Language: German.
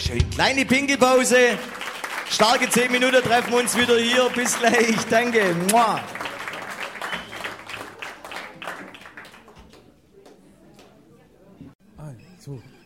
Schön. Kleine Pinkelpause. Starke 10 Minuten, treffen wir uns wieder hier. Bis gleich. Danke. Mua. So.